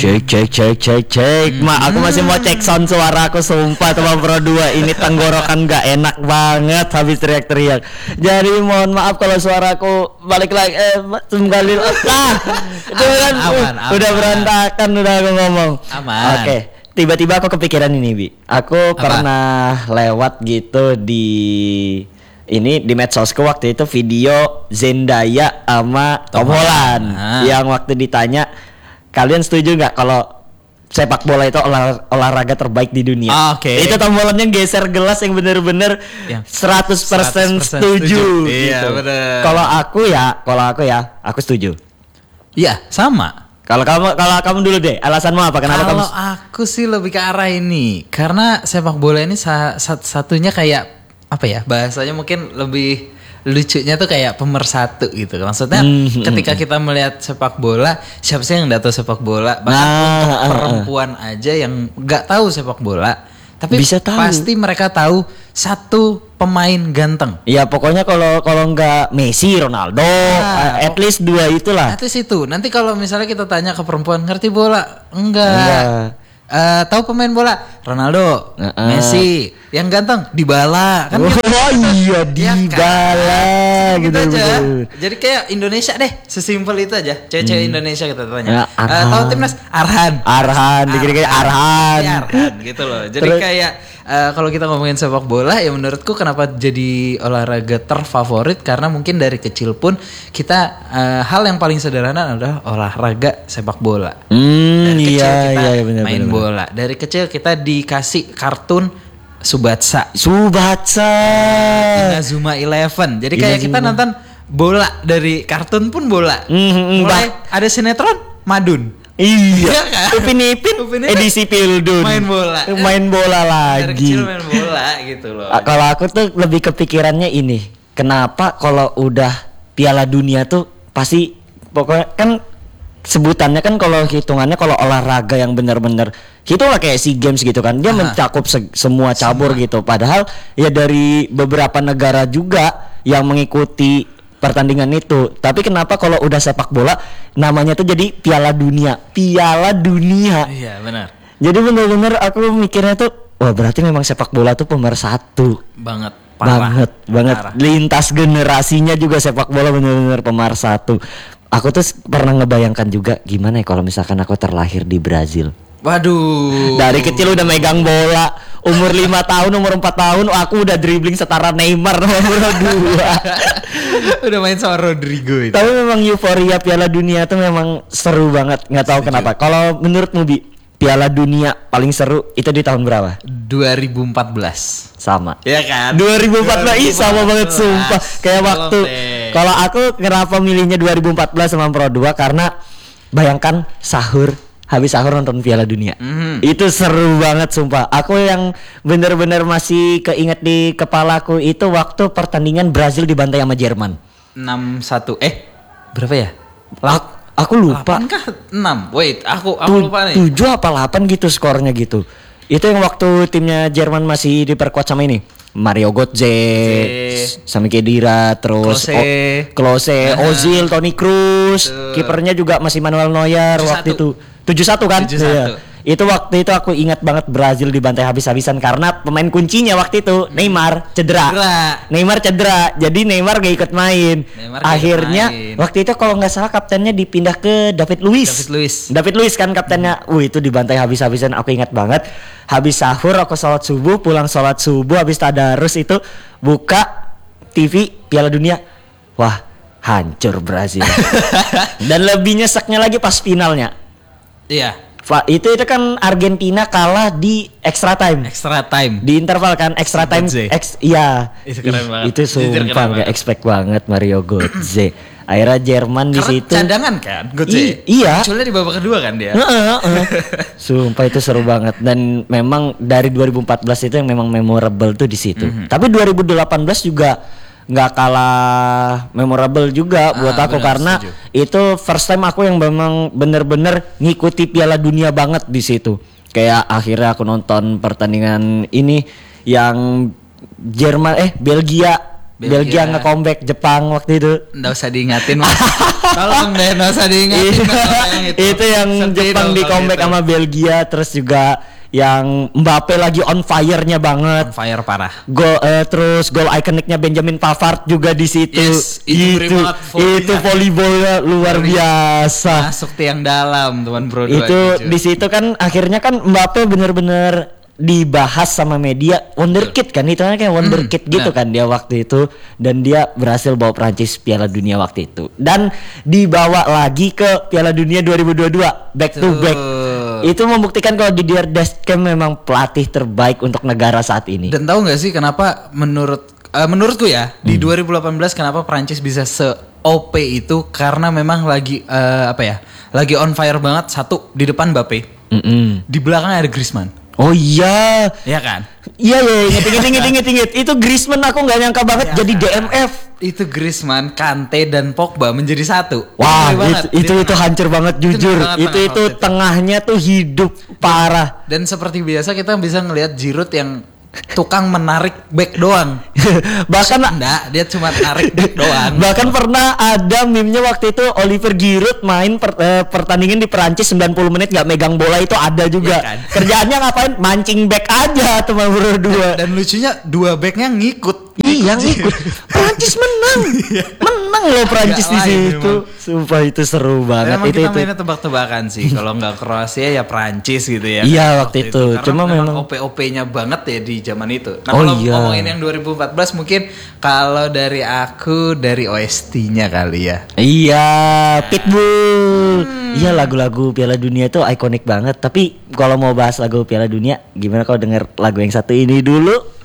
Cek. Aku masih mau cek sound suara aku, sumpah teman Pro 2 ini tenggorokan gak enak banget habis teriak-teriak. Jadi mohon maaf kalau suaraku balik lagi kembali aman. Udah berantakan udah aku ngomong. Aman. Oke. Tiba-tiba aku kepikiran ini, Bi. Aku pernah lewat gitu di medsosku waktu itu video Zendaya sama Tom Holland yang waktu ditanya kalian setuju nggak kalau sepak bola itu olahraga terbaik di dunia? Itu Tom Hollandnya geser gelas yang bener-bener 100% setuju. Iya, gitu. bener. Kalau aku ya, aku setuju. Iya, sama. Kalau kamu dulu deh, alasanmu apa? Kenapa kamu? Kalau aku sih lebih ke arah ini, karena sepak bola ini satunya kayak apa ya? Bahasanya mungkin lebih lucunya tuh kayak pemersatu gitu. Maksudnya ketika kita melihat sepak bola, siapa sih yang nggak tahu sepak bola? Bahkan untuk perempuan aja yang nggak tahu sepak bola, tapi bisa tahu. Pasti mereka tahu satu pemain ganteng. Ya pokoknya kalau nggak Messi, Ronaldo, at least dua itulah. At least itu. Nanti kalau misalnya kita tanya ke perempuan, ngerti bola? Enggak. Tahu pemain bola? Ronaldo, Messi, yang ganteng Dybala kan? Oh iya Dybala ya, gitu aja. Jadi kayak Indonesia deh, sesimpel itu aja. Cewek-cewek Indonesia kita tanya. Tahu timnas? Arhan, dikira-kira Arhan. Ya, Arhan gitu loh. Jadi kayak kalau kita ngomongin sepak bola ya menurutku kenapa jadi olahraga terfavorit karena mungkin dari kecil pun kita hal yang paling sederhana adalah olahraga sepak bola. Dari kecil kita main bola. Dari kecil kita dikasih kartun Subatsa, Inazuma 11. Jadi kayak kita nonton bola dari kartun pun bola. Mulai ada sinetron Madun. Iya kan? Upin Ipin edisi Pildun main bola lagi. Dari kecil main bola gitu loh. Kalau aku tuh lebih kepikirannya ini, kenapa kalau udah Piala Dunia tuh pasti pokoknya kan sebutannya kan kalau hitungannya kalau olahraga yang benar-benar hitunglah kayak SEA Games gitu kan, dia mencakup semua cabur gitu. Padahal ya dari beberapa negara juga yang mengikuti pertandingan itu. Tapi kenapa kalau udah sepak bola namanya tuh jadi Piala Dunia? Iya benar. Jadi benar-benar aku mikirnya tuh, wah berarti memang sepak bola tuh pemersatu. Banget. Parah. Lintas generasinya juga sepak bola benar-benar pemersatu. Aku tuh pernah ngebayangkan juga gimana ya kalau misalkan aku terlahir di Brazil. Waduh. Dari kecil udah megang bola. Umur 5 tahun, umur 4 tahun aku udah dribbling setara Neymar nomor 2. Udah main sama Rodrigo itu. Tapi memang euforia Piala Dunia tuh memang seru banget. Gak tahu kenapa. Kalau menurutmu Bi, Piala Dunia paling seru itu di tahun berapa? 2014. Sama. Iya kan? 2014 sama banget sumpah. Kayak waktu. Kalau aku kenapa milihnya 2014 sama Pro 2 karena bayangkan habis sahur nonton Piala Dunia. Itu seru banget sumpah. Aku yang bener-bener masih keinget di kepalaku itu waktu pertandingan Brazil dibantai sama Jerman 6-1. Berapa ya? Aku lupa. 8 kah? 6. Wait, aku lupa nih. 7 apa 8 gitu skornya gitu. Itu yang waktu timnya Jerman masih diperkuat sama ini Mario Götze, Sami Khedira, terus Klose, Ozil, Toni Kroos, kipernya juga masih Manuel Neuer 71. waktu itu. 71 kan? 71. Iya. Itu waktu itu aku ingat banget Brazil dibantai habis-habisan karena pemain kuncinya waktu itu Neymar cedera. Jadi Neymar gak ikut main. Akhirnya waktu itu kalau nggak salah kaptennya dipindah ke David Luiz kan kaptennya. Itu dibantai habis-habisan, aku ingat banget. Habis sahur aku sholat subuh, pulang sholat subuh habis tadarus itu buka TV Piala Dunia. Wah, hancur Brazil. Dan lebih nyeseknya lagi pas finalnya. Iya. Itu kan Argentina kalah di extra time. Di interval kan extra time. Iya. Itu keren banget. Itu sumpah gak expect banget Mario Götze. Akhirnya Jerman di situ. Cadangan kan Götze. Iya. Munculnya di babak kedua kan dia. Sumpah itu seru banget dan memang dari 2014 itu yang memang memorable tuh di situ. Tapi 2018 juga nggak kalah memorable juga buat aku karena itu first time aku yang memang bener-bener ngikuti Piala Dunia banget di situ. Kayak akhirnya aku nonton pertandingan ini yang Belgia Belgia nge-comeback Jepang waktu itu. Nggak usah diingatin Mas. Tolong deh, nggak usah diingatin. Itu yang Jepang di comeback sama Belgia, terus juga yang Mbappe lagi on fire-nya banget. On fire parah. Terus gol ikoniknya Benjamin Pavard juga di situ. Yes, itu volleyballnya luar biasa. Masuk tiang dalam, teman bro. Itu di situ kan akhirnya kan Mbappe bener-bener dibahas sama media wonderkid kan, itu kayak wonderkid gitu kan dia waktu itu, dan dia berhasil bawa Prancis Piala Dunia waktu itu dan dibawa lagi ke Piala Dunia 2022 back to back. Itu membuktikan kalau Didier Deschamps memang pelatih terbaik untuk negara saat ini. Dan tahu nggak sih kenapa menurutku ya di 2018 kenapa Prancis bisa se-OP itu, karena memang lagi lagi on fire banget. Satu, di depan Mbappe, di belakang ada Griezmann. Oh iya. Iya kan? Iya inget. Itu Griezmann aku nggak nyangka banget jadi DMF. Itu Griezmann, Kante dan Pogba menjadi satu. Wah, itu hancur banget jujur. Itu tengahnya tuh hidup parah. Dan seperti biasa kita bisa ngelihat Giroud yang tukang menarik back doang. Bahkan dia cuma tarik back doang. Bahkan pernah ada meme-nya waktu itu Oliver Giroud main pertandingan di Perancis 90 menit gak megang bola, itu ada juga. Ya kan? Kerjaannya ngapain? Mancing back aja teman berdua. Dan lucunya dua backnya ngikut. Iya ngikut. Prancis menang. Menang loh Prancis di situ. Sumpah itu seru banget. Memang kita mainnya tebak-tebakan sih. Kalau nggak Kroasia ya Prancis gitu ya. Iya waktu itu. Karena cuma memang OP-OP-nya banget ya di zaman itu. Nah, kalau ngomongin yang 2014 mungkin kalau dari aku dari OST-nya kali ya. Iya, Pitbull. Iya, lagu-lagu Piala Dunia itu ikonik banget. Tapi kalau mau bahas lagu Piala Dunia, gimana kalau denger lagu yang satu ini dulu?